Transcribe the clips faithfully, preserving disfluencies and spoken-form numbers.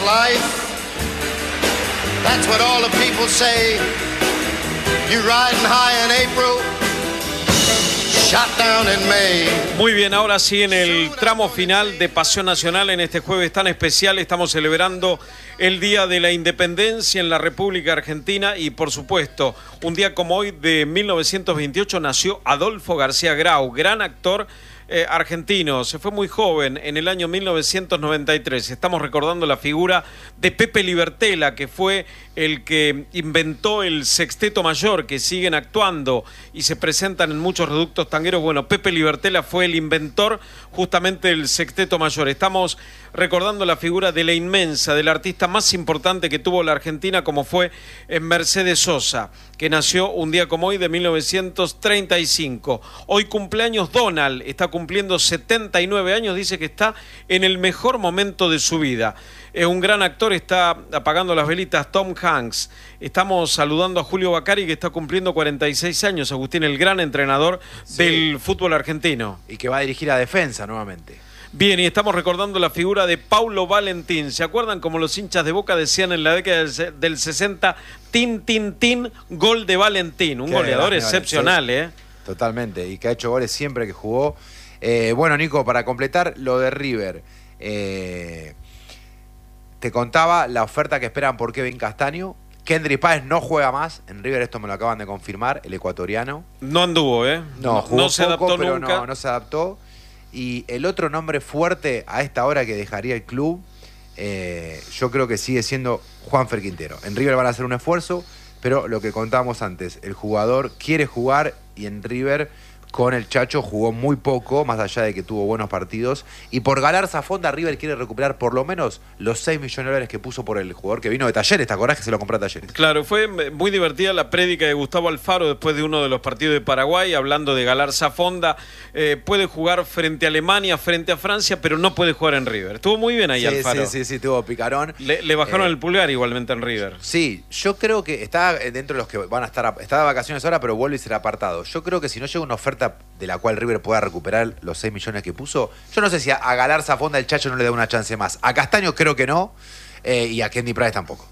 life. That's what all the people say. You riding high in April, shot down in May. Muy bien, ahora sí en el tramo final de Pasión Nacional en este jueves tan especial estamos celebrando el Día de la Independencia en la República Argentina y por supuesto un día como hoy de mil novecientos veintiocho nació Adolfo García Grau, gran actor eh, argentino, se fue muy joven en el año mil novecientos noventa y tres. Estamos recordando la figura de Pepe Libertela, que fue el que inventó el sexteto mayor, que siguen actuando y se presentan en muchos reductos tangueros. Bueno, Pepe Libertela fue el inventor justamente del sexteto mayor. Estamos recordando la figura de la inmensa, del artista más importante que tuvo la Argentina, como fue Mercedes Sosa, que nació un día como hoy de mil novecientos treinta y cinco. Hoy cumpleaños Donald, está cumpliendo setenta y nueve años, dice que está en el mejor momento de su vida. Es un gran actor, está apagando las velitas Tom Hanks. Estamos saludando a Julio Bacari, que está cumpliendo cuarenta y seis años, Agustín, el gran entrenador sí. del fútbol argentino. Y que va a dirigir a Defensa nuevamente. Bien, y estamos recordando la figura de Paulo Valentín. ¿Se acuerdan como los hinchas de Boca decían en la década del sesenta? Tin, tin, tin, gol de Valentín. Un Qué goleador excepcional, ¿eh? Totalmente, y que ha hecho goles siempre que jugó. Eh, bueno, Nico, para completar lo de River, eh, te contaba la oferta que esperan por Kevin Castaño. Kendry Páez no juega más en River, esto me lo acaban de confirmar, el ecuatoriano. No anduvo, ¿eh? No, jugó no se poco, adaptó pero nunca. No, no se adaptó. Y el otro nombre fuerte a esta hora que dejaría el club, eh, yo creo que sigue siendo Juanfer Quintero. En River van a hacer un esfuerzo, pero lo que contábamos antes, el jugador quiere jugar y en River con el Chacho jugó muy poco, más allá de que tuvo buenos partidos. Y por Galarza Fonda, River quiere recuperar por lo menos los seis millones de dólares que puso por el jugador que vino de Talleres. ¿Te acordás que se lo compró a Talleres? Claro, fue muy divertida la prédica de Gustavo Alfaro después de uno de los partidos de Paraguay, hablando de Galarza Fonda. Eh, puede jugar frente a Alemania, frente a Francia, pero no puede jugar en River. Estuvo muy bien ahí sí, Alfaro. Sí, sí, sí, tuvo picarón. Le, le bajaron eh, el pulgar igualmente en River. Sí, yo creo que está dentro de los que van a estar, está de vacaciones ahora, pero vuelve y será apartado. Yo creo que si no llega una oferta de la cual River pueda recuperar los seis millones que puso, yo no sé si a, a Galarza Fonda el Chacho no le da una chance más. A Castaño creo que no, eh, y a Kendry Páez tampoco.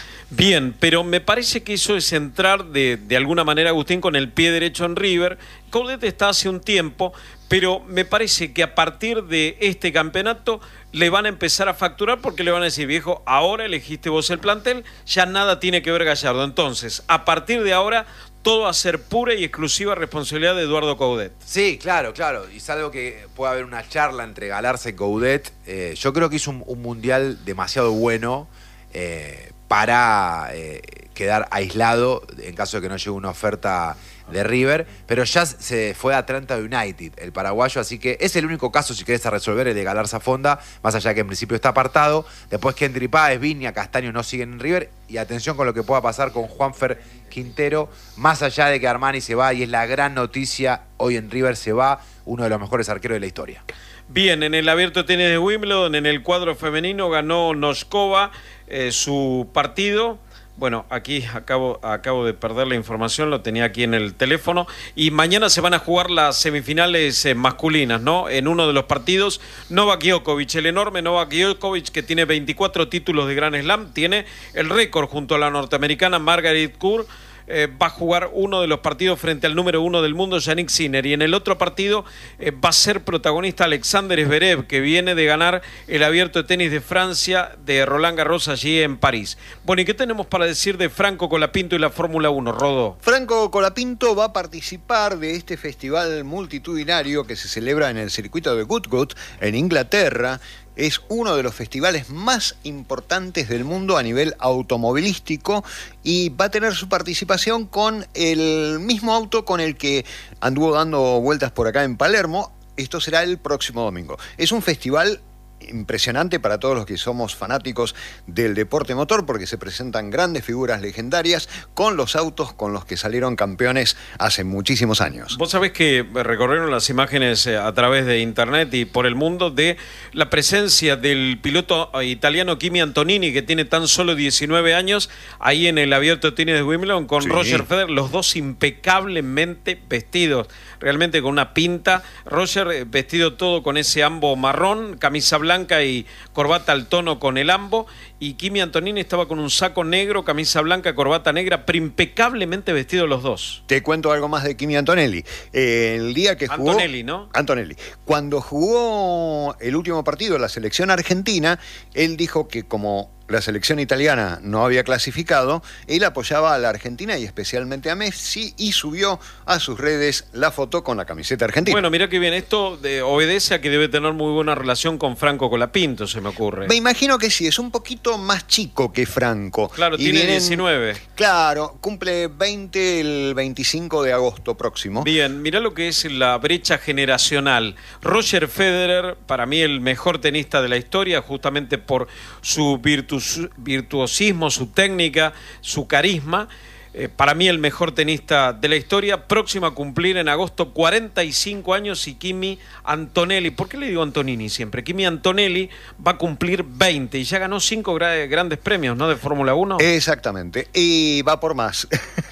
Bien, pero me parece que eso es entrar de, de alguna manera, Agustín, con el pie derecho en River. Coudet está hace un tiempo, pero me parece que a partir de este campeonato le van a empezar a facturar porque le van a decir, viejo, ahora elegiste vos el plantel, ya nada tiene que ver Gallardo. Entonces, a partir de ahora, todo va a ser pura y exclusiva responsabilidad de Eduardo Coudet. Sí, claro, claro. Y salvo que pueda haber una charla entre Galarza y Coudet, eh, yo creo que hizo un, un mundial demasiado bueno eh, para eh, quedar aislado en caso de que no llegue una oferta de River, pero ya se fue a Atlanta United, el paraguayo, así que es el único caso, si querés, a resolver, el de Galarza Fonda, más allá de que en principio está apartado. Después Kendry Páez, Viña, Castaño no siguen en River, y atención con lo que pueda pasar con Juanfer Quintero, más allá de que Armani se va, y es la gran noticia, hoy en River se va uno de los mejores arqueros de la historia. Bien, en el Abierto de Tenis de Wimbledon, en el cuadro femenino, ganó Noskova eh, su partido. Bueno, aquí acabo, acabo de perder la información, lo tenía aquí en el teléfono. Y mañana se van a jugar las semifinales eh, masculinas, ¿no? En uno de los partidos, Novak Djokovic, el enorme Novak Djokovic, que tiene veinticuatro títulos de Grand Slam, tiene el récord junto a la norteamericana Margaret Court. Eh, va a jugar uno de los partidos frente al número uno del mundo, Yannick Sinner, y en el otro partido eh, va a ser protagonista Alexander Zverev, que viene de ganar el Abierto de Tenis de Francia de Roland Garros allí en París. Bueno, ¿y qué tenemos para decir de Franco Colapinto y la Fórmula uno, Rodó? Franco Colapinto va a participar de este festival multitudinario que se celebra en el circuito de Goodwood, en Inglaterra. Es uno de los festivales más importantes del mundo a nivel automovilístico y va a tener su participación con el mismo auto con el que anduvo dando vueltas por acá en Palermo. Esto será el próximo domingo. Es un festival impresionante para todos los que somos fanáticos del deporte motor, porque se presentan grandes figuras legendarias con los autos con los que salieron campeones hace muchísimos años. Vos sabés que recorrieron las imágenes a través de internet y por el mundo de la presencia del piloto italiano Kimi Antonini, que tiene tan solo diecinueve años, ahí en el Abierto de Tenis de Wimbledon con sí. Roger Federer, los dos impecablemente vestidos, realmente con una pinta. Roger vestido todo con ese ambo marrón, camisa blanca, blanca y corbata al tono con el ambo, y Kimi Antonini estaba con un saco negro, camisa blanca, corbata negra, pero impecablemente vestidos los dos. Te cuento algo más de Kimi Antonelli. Eh, el día que jugó... Antonelli, ¿no? Antonelli. Cuando jugó el último partido de la selección argentina, él dijo que como la selección italiana no había clasificado, él apoyaba a la Argentina y especialmente a Messi, y subió a sus redes la foto con la camiseta argentina. Bueno, mira que bien, esto de, obedece a que debe tener muy buena relación con Franco Colapinto, se me ocurre. Me imagino que sí, es un poquito más chico que Franco. Claro, y tiene vienen, diecinueve. Claro, cumple veinte el veinticinco de agosto próximo. Bien, mirá lo que es la brecha generacional. Roger Federer, para mí el mejor tenista de la historia, justamente por su virtu virtuosismo, su técnica, su carisma. Eh, para mí el mejor tenista de la historia, próximo a cumplir en agosto cuarenta y cinco años, y Kimi Antonelli, ¿por qué le digo Antonini siempre? Kimi Antonelli va a cumplir veinte y ya ganó cinco gra grandes premios, ¿no? De Fórmula uno. Exactamente, y va por más.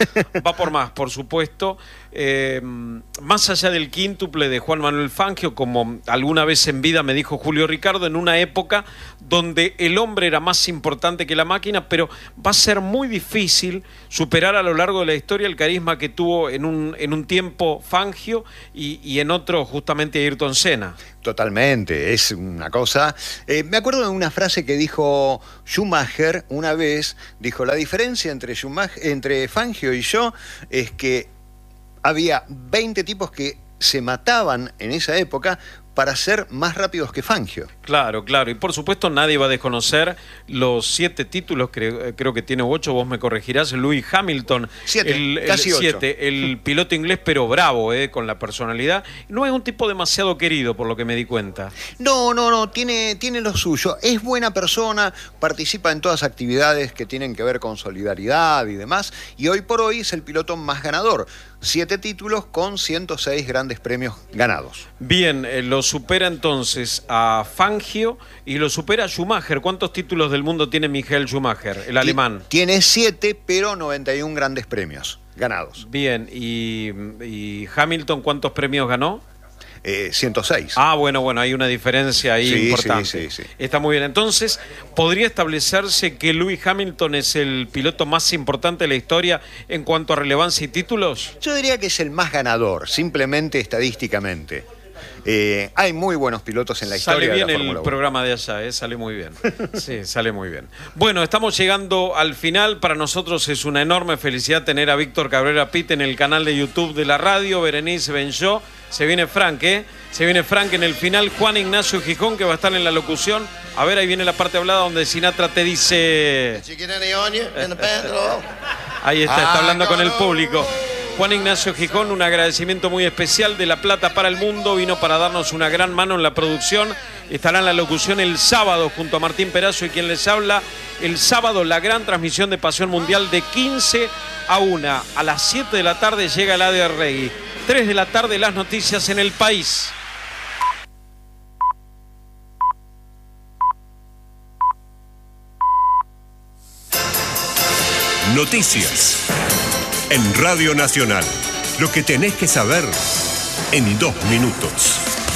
Va por más, por supuesto. Eh, más allá del quíntuple de Juan Manuel Fangio, como alguna vez en vida me dijo Julio Ricardo, en una época donde el hombre era más importante que la máquina, pero va a ser muy difícil superar a lo largo de la historia el carisma que tuvo en un, en un tiempo Fangio y, y en otro justamente Ayrton Senna. Totalmente, es una cosa... Eh, me acuerdo de una frase que dijo Schumacher una vez, dijo, la diferencia entre, Schumacher, entre Fangio y yo es que había veinte tipos que se mataban en esa época para ser más rápidos que Fangio. Claro, claro. Y por supuesto nadie va a desconocer los siete títulos, creo, creo que tiene ocho, vos me corregirás, Lewis Hamilton. Siete, el, casi el, ocho. Siete, el piloto inglés, pero bravo, eh, con la personalidad. No es un tipo demasiado querido, por lo que me di cuenta. No, no, no, tiene, tiene lo suyo. Es buena persona, participa en todas actividades que tienen que ver con solidaridad y demás, y hoy por hoy es el piloto más ganador. Siete títulos con ciento seis grandes premios ganados. Bien, eh, lo supera entonces a Fangio y lo supera a Schumacher. ¿Cuántos títulos del mundo tiene Michael Schumacher, el alemán? Tiene siete, pero noventa y un grandes premios ganados. Bien, y, y Hamilton, ¿cuántos premios ganó? Eh, ciento seis. Ah, bueno, bueno, hay una diferencia ahí sí, importante. Sí, sí, sí. Está muy bien. Entonces, ¿podría establecerse que Lewis Hamilton es el piloto más importante de la historia en cuanto a relevancia y títulos? Yo diría que es el más ganador, simplemente estadísticamente. Eh, hay muy buenos pilotos en la historia. Sale bien de la el Fórmula uno. programa de allá, ¿eh? Sale muy bien. Sí, sale muy bien. Bueno, estamos llegando al final. Para nosotros es una enorme felicidad tener a Víctor Cabrera Pitt en el canal de YouTube de la radio. Berenice Benjó. Se viene Frank, ¿eh? Se viene Frank en el final. Juan Ignacio Gijón, que va a estar en la locución. A ver, ahí viene la parte hablada donde Sinatra te dice... Ahí está, está hablando con el público. Juan Ignacio Gijón, un agradecimiento muy especial de La Plata para el Mundo. Vino para darnos una gran mano en la producción. Estará en la locución el sábado junto a Martín Perazo y quien les habla. El sábado la gran transmisión de Pasión Mundial de quince a una. A las siete de la tarde llega el A D R Reggae. tres de la tarde las noticias en el país. Noticias en Radio Nacional. Lo que tenés que saber en dos minutos.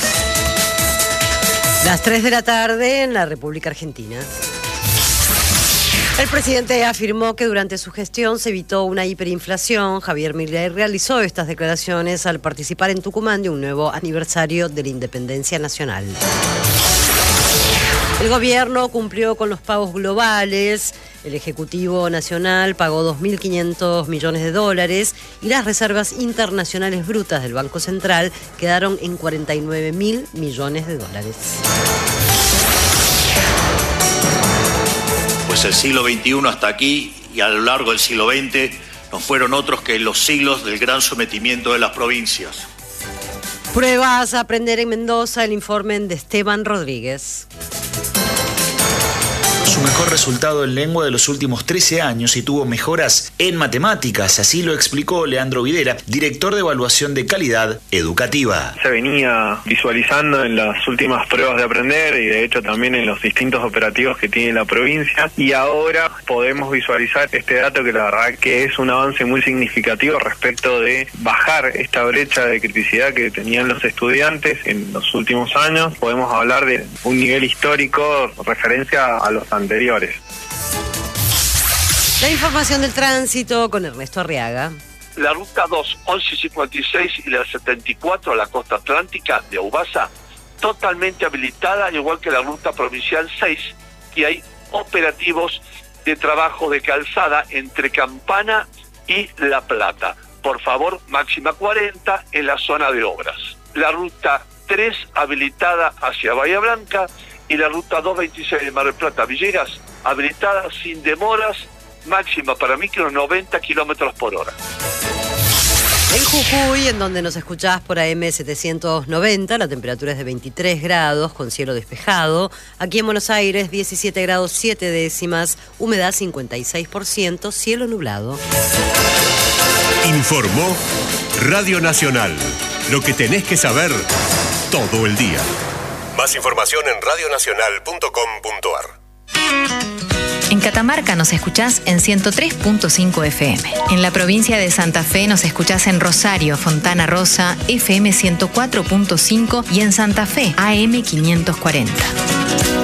Las tres de la tarde en la República Argentina. El presidente afirmó que durante su gestión se evitó una hiperinflación. Javier Milei realizó estas declaraciones al participar en Tucumán de un nuevo aniversario de la independencia nacional. El gobierno cumplió con los pagos globales. El Ejecutivo Nacional pagó dos mil quinientos millones de dólares y las reservas internacionales brutas del Banco Central quedaron en cuarenta y nueve mil millones de dólares. Pues el siglo veintiuno hasta aquí y a lo largo del siglo veinte no fueron otros que los siglos del gran sometimiento de las provincias. Pruebas a aprender en Mendoza, el informe de Esteban Rodríguez. Los mejor resultado en lengua de los últimos trece años y tuvo mejoras en matemáticas. Así lo explicó Leandro Videra, director de evaluación de calidad educativa. Se venía visualizando en las últimas pruebas de aprender y de hecho también en los distintos operativos que tiene la provincia, y ahora podemos visualizar este dato que la verdad que es un avance muy significativo respecto de bajar esta brecha de criticidad que tenían los estudiantes en los últimos años. Podemos hablar de un nivel histórico referencia a los anteriores. La información del tránsito con Ernesto Arriaga. La ruta dos, once cincuenta y seis y la setenta y cuatro a la costa atlántica de Aubasa, totalmente habilitada, igual que la ruta provincial seis, y hay operativos de trabajo de calzada entre Campana y La Plata. Por favor, máxima cuarenta en la zona de obras. La ruta tres habilitada hacia Bahía Blanca y la ruta doscientos veintiséis de Mar del Plata Villegas habilitada sin demoras, máxima para micro noventa kilómetros por hora. En Jujuy, en donde nos escuchás por A M setecientos noventa, la temperatura es de veintitrés grados con cielo despejado. Aquí en Buenos Aires, diecisiete grados siete décimas, humedad cincuenta y seis por ciento, cielo nublado. Informó Radio Nacional. Lo que tenés que saber todo el día. Más información en radio nacional punto com punto a r. En Catamarca nos escuchás en ciento tres punto cinco F M. En la provincia de Santa Fe nos escuchás en Rosario, Fontana Rosa, F M ciento cuatro punto cinco y en Santa Fe, A M quinientos cuarenta.